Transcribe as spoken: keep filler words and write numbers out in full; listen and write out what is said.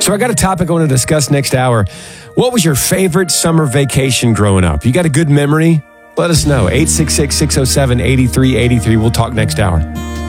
So I got a topic I want to discuss next hour. What was your favorite summer vacation growing up? You got a good memory? Let us know. eight six six, six oh seven, eight three eight three. We'll talk next hour.